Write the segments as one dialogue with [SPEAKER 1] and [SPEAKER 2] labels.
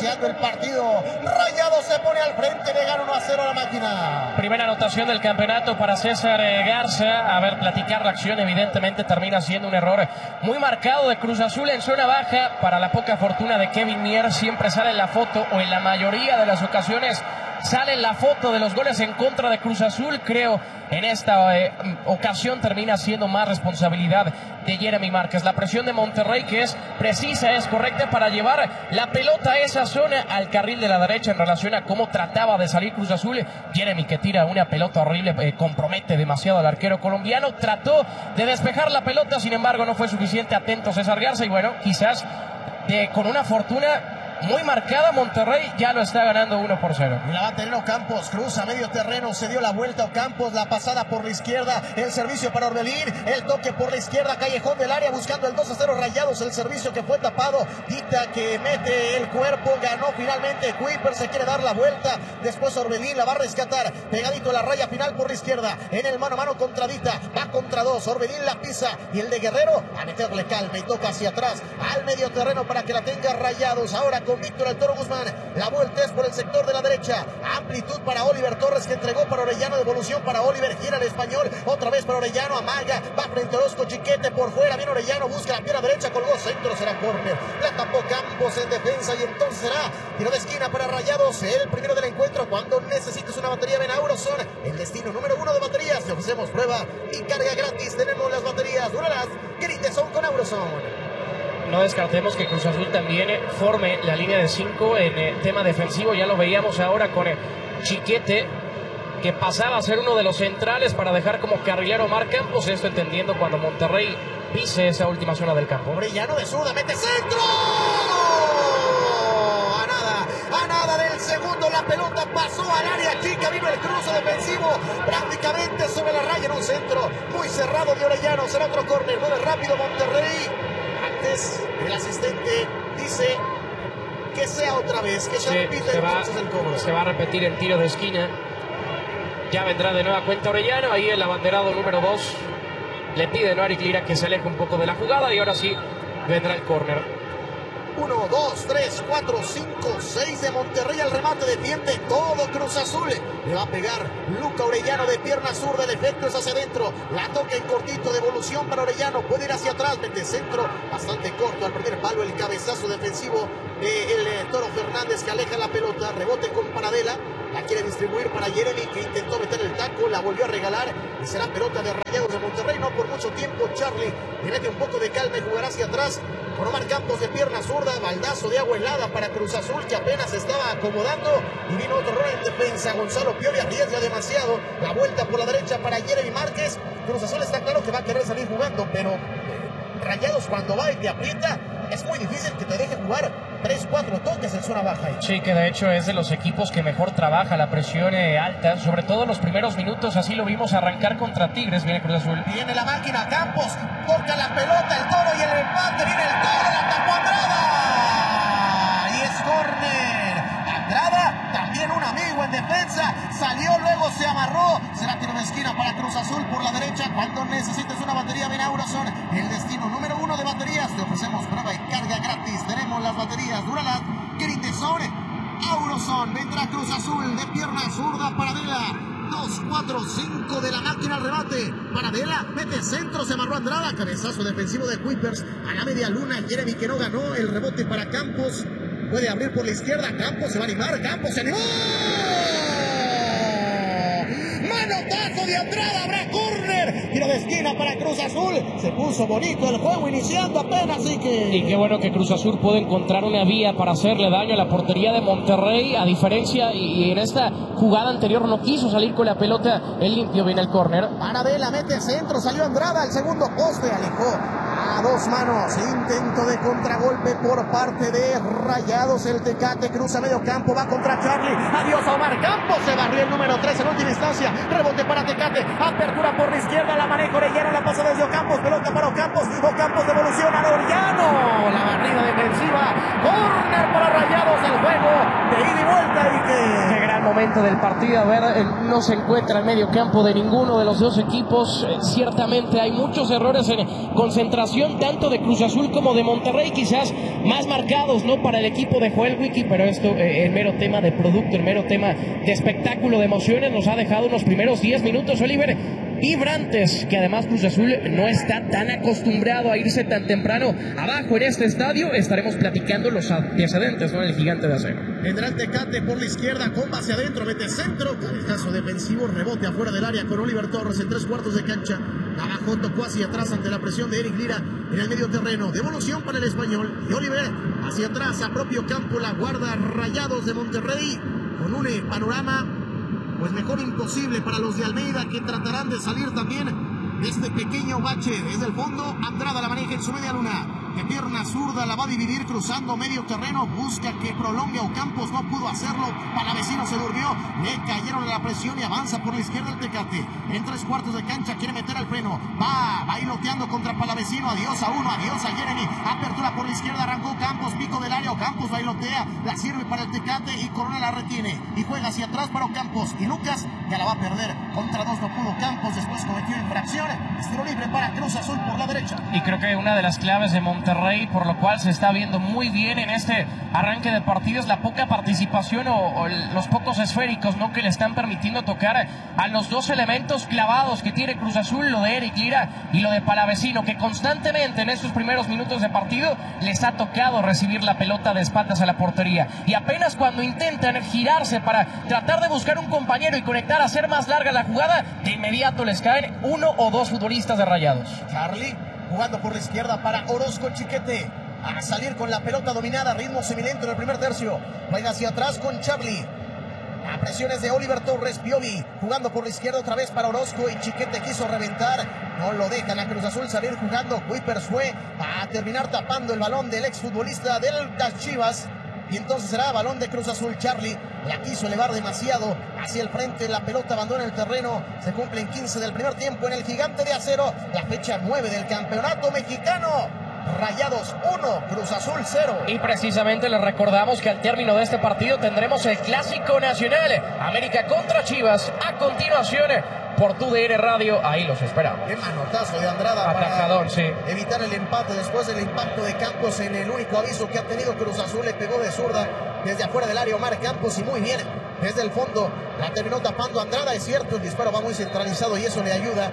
[SPEAKER 1] iniciando el partido. Rayados se pone al frente, le gana 1-0 a la máquina.
[SPEAKER 2] Primera anotación del campeonato para César Garza. A ver, platicar la acción evidentemente termina siendo un error muy marcado de Cruz Azul en zona baja. Para la poca fortuna de Kevin Mier, siempre sale en la foto, o en la mayoría de las ocasiones sale en la foto de los goles en contra de Cruz Azul. Creo en esta ocasión termina siendo más responsabilidad de Jeremy Márquez. La presión de Monterrey, que es precisa, es correcta para llevar la pelota a esa zona, al carril de la derecha, en relación a cómo trataba de salir Cruz Azul. Jeremy, que tira una pelota horrible, compromete demasiado al arquero colombiano. Trató de despejar la pelota, sin embargo no fue suficiente. Atento César Garza, y bueno, quizás con una fortuna muy marcada, Monterrey ya lo está ganando 1-0.
[SPEAKER 1] Y la va a tener Ocampos, cruza medio terreno, se dio la vuelta Ocampos, la pasada por la izquierda, el servicio para Orbelín, el toque por la izquierda, callejón del área buscando el 2-0 Rayados, el servicio que fue tapado, Dita que mete el cuerpo, ganó finalmente Kuiper, se quiere dar la vuelta, después Orbelín la va a rescatar, pegadito a la raya final por la izquierda, en el mano a mano contra Dita, va contra dos, Orbelín la pisa, y el de Guerrero a meterle calma y toca hacia atrás, al medio terreno para que la tenga Rayados, ahora con Víctor el Toro Guzmán, la vuelta es por el sector de la derecha, amplitud para Oliver Torres, que entregó para Orellano, devolución para Oliver, gira el español, otra vez para Orellano, amaga, va frente a Orozco, Chiquete por fuera, viene Orellano, busca la pierna derecha, colgó centro, será córner, la tapó Campos en defensa, y entonces será tiro de esquina para Rayados, el primero del encuentro. Cuando necesites una batería, ven a Auroson, el destino número 1 de baterías, te ofrecemos prueba y carga gratis, tenemos las baterías, duralas, Griteson con Auroson.
[SPEAKER 2] No descartemos que Cruz Azul también forme la línea de 5 en tema defensivo. Ya lo veíamos ahora con Chiquete, que pasaba a ser uno de los centrales para dejar como carrilero a Omar Campos. Esto entendiendo cuando Monterrey pise esa última zona del campo.
[SPEAKER 1] Orellano de zurda, mete centro. A nada del segundo, la pelota pasó al área chica, vino el cruce defensivo prácticamente sobre la raya en un centro muy cerrado de Orellano. Será otro córner, mueve rápido Monterrey. El asistente dice que sea otra vez, que se repite entonces el cobro.
[SPEAKER 2] Se va a repetir el tiro de esquina. Ya vendrá de nueva cuenta Orellano. Ahí el abanderado número 2 le pide a Eric Lira que se aleje un poco de la jugada, y ahora sí vendrá el córner.
[SPEAKER 1] 1, 2, 3, 4, 5, 6 de Monterrey. Al remate defiende todo Cruz Azul. Le va a pegar Luca Orellano de pierna zurda. El efecto es hacia adentro. La toca en cortito. Devolución para Orellano. Puede ir hacia atrás. Mete centro bastante corto al primer palo. El cabezazo defensivo del Toro Fernández, que aleja la pelota. Rebote con Paradela. La quiere distribuir para Jeremy, que intentó meter el taco. La volvió a regalar. Y será pelota de Rayados de Monterrey. No por mucho tiempo. Charlie le mete un poco de calma y jugará hacia atrás. Por Omar Campos de pierna zurda, baldazo de agua helada para Cruz Azul, que apenas estaba acomodando, y vino otro error en defensa. Gonzalo Piovi arriesga demasiado, la vuelta por la derecha para Jeremy Márquez. Cruz Azul está claro que va a querer salir jugando, pero Rayados cuando va y te aprieta, es muy difícil que te deje jugar 3-4 toques en zona baja.
[SPEAKER 2] Sí, que de hecho es de los equipos que mejor trabaja la presión alta, sobre todo en los primeros minutos. Así lo vimos arrancar contra Tigres. Viene Cruz Azul.
[SPEAKER 1] Viene la máquina, Campos, toca la pelota, el Toro, y el empate, viene el Toro, la tapó Andrada, y es córner. Andrada, también un amigo en defensa, salió, luego se amarró. Será tiro de esquina para Cruz Azul por la derecha. Cuando necesites una batería, ven a Auroson, el destino número 1 de baterías. Te ofrecemos prueba y carga gratis. Tenemos las baterías Duralat, Griteson, Auroson. Vendrá Cruz Azul de pierna zurda, Paradela. 2, 4, 5 de la máquina al remate. Paradela mete centro, se amarró Andrada. Cabezazo defensivo de Kuipers a la media luna. Jeremy, que no ganó. El rebote para Campos. Puede abrir por la izquierda. Campos se va a animar. Campos se animó. Manotazo de Andrada. Habrá córner. Tiro de esquina para Cruz Azul. Se puso bonito el juego iniciando apenas. Y
[SPEAKER 2] qué bueno que Cruz Azul puede encontrar una vía para hacerle daño a la portería de Monterrey. A diferencia, y en esta jugada anterior no quiso salir con la pelota. Él limpió bien el córner.
[SPEAKER 1] Paradela mete centro. Salió Andrada. El segundo poste. Alejó a dos manos. Intento de contragolpe por parte de Rayados. El Tecate cruza medio campo. Va contra Charlie. Adiós a Omar Campos. Se barrió el número 3 en última instancia. Rebote para Tecate. Apertura por la izquierda. La maneja Orellano. La pasa desde Ocampos. Pelota para Ocampos. Ocampos devolución a Orellano. La barrida defensiva. Córner para Rayados. El juego de ida y vuelta y que...
[SPEAKER 2] Qué gran momento del partido. A ver, no se encuentra el medio campo de ninguno de los dos equipos. Ciertamente hay muchos errores en concentración, tanto de Cruz Azul como de Monterrey, quizás más marcados, ¿no?, para el equipo de Joel Wiki, pero esto, el mero tema de producto, el mero tema de espectáculo, de emociones, nos ha dejado unos primeros 10 minutos, Oliver, vibrantes, que además Cruz Azul no está tan acostumbrado a irse tan temprano abajo en este estadio. Estaremos platicando los antecedentes, ¿no?, el Gigante de Acero.
[SPEAKER 1] Vendrá el Tecate por la izquierda, comba hacia adentro, mete centro, cabezazo defensivo, rebote afuera del área con Oliver Torres en 3/4 de cancha. Abajo tocó hacia atrás ante la presión de Eric Lira en el medio terreno. Devolución para el español. Y Oliver hacia atrás a propio campo, la guarda Rayados de Monterrey con un panorama pues mejor imposible para los de Almeida, que tratarán de salir también de este pequeño bache. Desde el fondo, Andrada la maneja en su media luna, de pierna zurda la va a dividir cruzando medio terreno, busca que prolongue Ocampos, no pudo hacerlo, Palavecino se durmió, le cayeron en la presión y avanza por la izquierda el Tecate, en 3/4 de cancha, quiere meter al freno, va bailoteando contra Palavecino, adiós a uno, adiós a Jeremy, apertura por la izquierda, arrancó Campos, pico del área, Ocampos bailotea, la sirve para el Tecate y Corona la retiene, y juega hacia atrás para Ocampos, y Lucas ya la va a perder, contra dos no pudo Campos, después cometió infracción, estiro libre para Cruz Azul por la derecha.
[SPEAKER 2] Y creo que una de las claves de Monterrey, por lo cual se está viendo muy bien en este arranque de partidos, la poca participación o los pocos esféricos, ¿no?, que le están permitiendo tocar a los dos elementos clavados que tiene Cruz Azul, lo de Eric Lira y lo de Palavecino, que constantemente en estos primeros minutos de partido les ha tocado recibir la pelota de espaldas a la portería, y apenas cuando intentan girarse para tratar de buscar un compañero y conectar, hacer más larga la jugada, de inmediato les caen uno o dos futbolistas de Rayados.
[SPEAKER 1] Charlie jugando por la izquierda para Orozco Chiquete, a salir con la pelota dominada, ritmo semilento en el primer tercio, juega hacia atrás con Charlie, a presiones de Oliver Torres, Piovi jugando por la izquierda otra vez para Orozco, y Chiquete quiso reventar, no lo dejan a Cruz Azul salir jugando. Kuipers fue a terminar tapando el balón del exfutbolista de las Chivas, y entonces será balón de Cruz Azul. Charlie la quiso elevar demasiado hacia el frente, la pelota abandona el terreno, se cumplen 15 del primer tiempo en el Gigante de Acero, la fecha 9 del campeonato mexicano. Rayados 1, Cruz Azul 0.
[SPEAKER 2] Y precisamente les recordamos que al término de este partido tendremos el Clásico Nacional, América contra Chivas, a continuación por TUDN Radio. Ahí los esperamos.
[SPEAKER 1] Qué manotazo de Andrada
[SPEAKER 2] Atajador,
[SPEAKER 1] para evitar el empate después del impacto de Campos en el único aviso que ha tenido Cruz Azul. Le pegó de zurda desde afuera del área Omar Campos, y muy bien desde el fondo la terminó tapando Andrada. Es cierto, el disparo va muy centralizado y eso le ayuda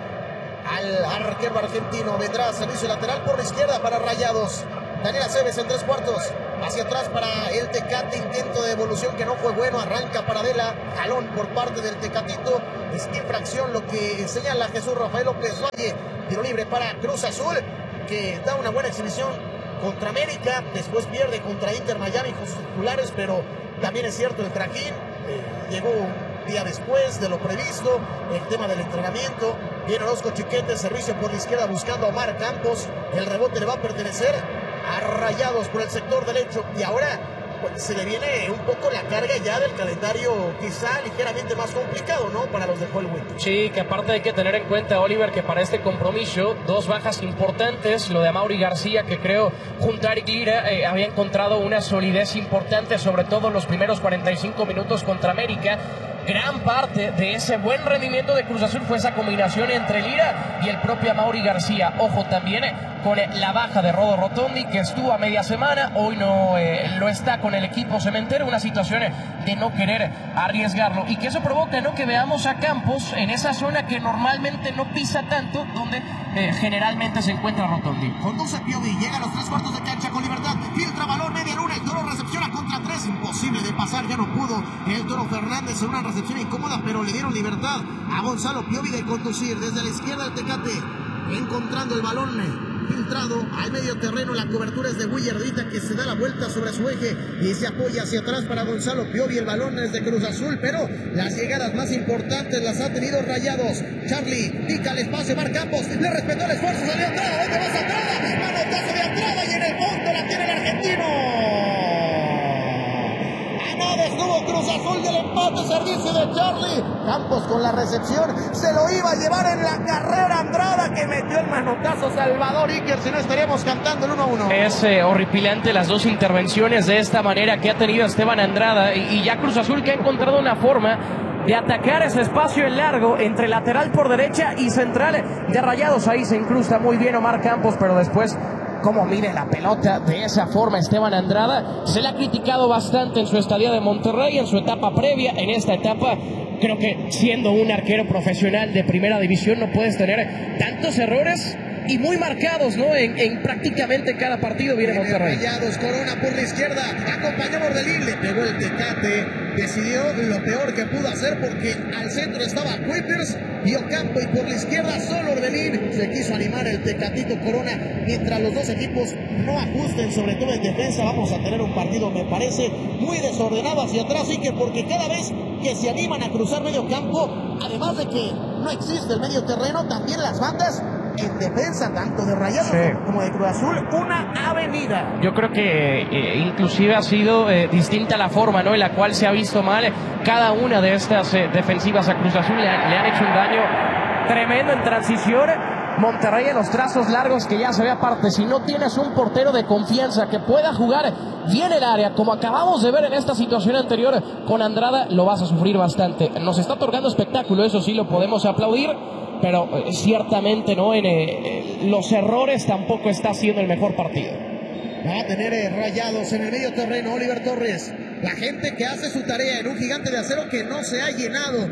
[SPEAKER 1] al arquero argentino. Vendrá servicio lateral por la izquierda para Rayados. Daniel Aceves en 3/4, hacia atrás para el Tecate, intento de devolución que no fue bueno, arranca para Adela, jalón por parte del Tecatito, es infracción lo que señala Jesús Rafael López Valle. Tiro libre para Cruz Azul, que da una buena exhibición contra América, después pierde contra Inter Miami con sus titulares, pero también es cierto el trajín llegó un día después de lo previsto, el tema del entrenamiento. Viene Orozco Chiquete, servicio por la izquierda buscando a Omar Campos, el rebote le va a pertenecer a Rayados por el sector derecho, y ahora pues, se le viene un poco la carga ya del calendario, quizá ligeramente más complicado, ¿no?, para los de Hollywood.
[SPEAKER 2] Sí, que aparte hay que tener en cuenta, Oliver, que para este compromiso, dos bajas importantes, lo de Amaury García, que creo junto a Eric Lira había encontrado una solidez importante, sobre todo en los primeros 45 minutos contra América. Gran parte de ese buen rendimiento de Cruz Azul fue esa combinación entre Lira y el propio Amaury García. Ojo también con la baja de Rodo Rotondi, que estuvo a media semana, hoy no lo está con el equipo cementero, una situación de no querer arriesgarlo, y que eso provoca, ¿no?, que veamos a Campos en esa zona que normalmente no pisa tanto, donde generalmente se encuentra Rotondi.
[SPEAKER 1] Conduce Piovi, llega a los 3/4 de cancha con libertad, filtra balón, media luna, el Toro recepciona contra 3, imposible de pasar, ya no pudo el Toro Fernández en una recepción incómoda, pero le dieron libertad a Gonzalo Piovi de conducir desde la izquierda del Tecate, encontrando el balón filtrado al medio terreno. La cobertura es de Willardita, que se da la vuelta sobre su eje y se apoya hacia atrás para Gonzalo Piovi. El balón es de Cruz Azul, pero las llegadas más importantes las ha tenido Rayados. Charlie pica el espacio, Mar Campos le respetó el esfuerzo, salió Andrada. ¿Dónde vas, Andrada? Manotazo de Andrada, y en el fondo la tiene el argentino. A nada estuvo Cruz Azul del empate, se bici de Charlie. Campos con la recepción. Se lo iba a llevar en la carrera Andrada, que metió el manotazo Salvador Iker. Si no, estaríamos cantando el 1-1.
[SPEAKER 2] Es horripilante las dos intervenciones de esta manera que ha tenido Esteban Andrada. Y ya Cruz Azul, que ha encontrado una forma de atacar ese espacio en largo entre lateral por derecha y central de Rayados. Ahí se incrusta muy bien Omar Campos, pero después cómo mide la pelota de esa forma Esteban Andrada. Se le ha criticado bastante en su estadía de Monterrey, en su etapa previa. En esta etapa creo que siendo un arquero profesional de primera división no puedes tener tantos errores y muy marcados, ¿no? En prácticamente cada partido viene Monterrey.
[SPEAKER 1] Rayados, Corona por la izquierda, acompañó a Orbelín, le pegó el Tecate, decidió lo peor que pudo hacer porque al centro estaba Kuipers y Ocampo, y por la izquierda solo Orbelín. Se quiso animar el Tecatito Corona. Mientras los dos equipos no ajusten, sobre todo en defensa, vamos a tener un partido, me parece, muy desordenado hacia atrás, y que porque cada vez que se animan a cruzar medio campo, además de que no existe el medio terreno, también las bandas en defensa, tanto de Rayados como de Cruz Azul, una avenida.
[SPEAKER 2] Yo creo que inclusive ha sido distinta la forma, ¿no?, en la cual se ha visto mal cada una de estas defensivas a Cruz Azul. Le han hecho un daño tremendo en transición. Monterrey en los trazos largos, que ya se ve aparte. Si no tienes un portero de confianza que pueda jugar bien el área, como acabamos de ver en esta situación anterior con Andrada, lo vas a sufrir bastante. Nos está otorgando espectáculo, eso sí lo podemos aplaudir, pero ciertamente no en los errores tampoco está siendo el mejor partido.
[SPEAKER 1] Va a tener Rayados en el medio terreno Oliver Torres, la gente que hace su tarea en un gigante de acero que no se ha llenado.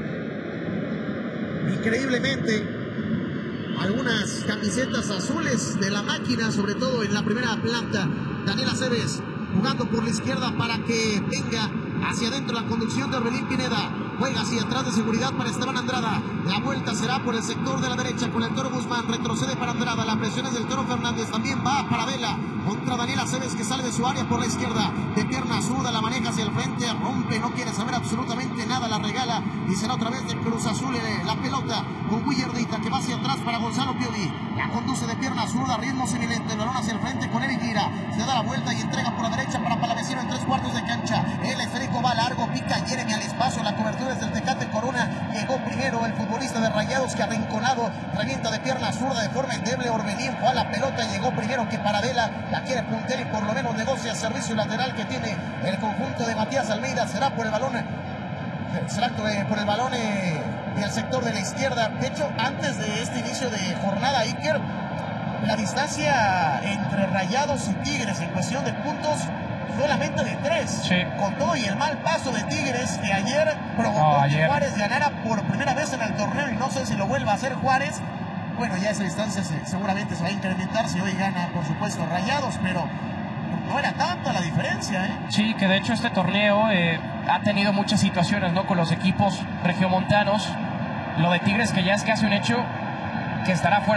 [SPEAKER 1] Increíblemente, algunas camisetas azules de la máquina, sobre todo en la primera planta. Daniel Aceves jugando por la izquierda para que venga hacia adentro la conducción de Orbelín Pineda. Juega hacia atrás de seguridad para Esteban Andrada. La vuelta será por el sector de la derecha con el Toro Guzmán. Retrocede para Andrada. La presión es del Toro Fernández. También va para Vela contra Daniel Aceves, que sale de su área por la izquierda. De pierna zurda la maneja hacia el frente. Rompe, no quiere saber absolutamente nada. La regala y será otra vez de Cruz Azul la pelota con Willardita, que va hacia atrás para Gonzalo Pioli. La conduce de pierna zurda, ritmo semilente. El balón hacia el frente con Eric Gira. Se da la vuelta y entrega por la derecha para Palavecino en 3/4 de cancha. El esférico va largo, pica Jeremy al espacio. La cobertura es del Tecate Corona. Llegó primero el futbolista de Rayados, que arrinconado revienta de pierna zurda de forma endeble. Orbelín fue a la pelota, llegó primero que Paradela. La quiere punter y por lo menos negocia servicio lateral que tiene el conjunto de Matías Almeida. Será por el balón, por el balón y el sector de la izquierda. De hecho, antes de este inicio de jornada, Iker, la distancia entre Rayados y Tigres en cuestión de puntos solamente de 3.
[SPEAKER 2] Sí.
[SPEAKER 1] Con todo y el mal paso de Tigres, que ayer provocó que Juárez ganara por primera vez en el torneo, y no sé si lo vuelva a hacer Juárez. Bueno, ya esa distancia seguramente se va a incrementar si hoy gana, por supuesto, Rayados, pero no era tanta la diferencia, ¿eh?
[SPEAKER 2] Sí, que de hecho este torneo ha tenido muchas situaciones, ¿no?, con los equipos regiomontanos. Lo de Tigres, que ya es casi un hecho que estará fuera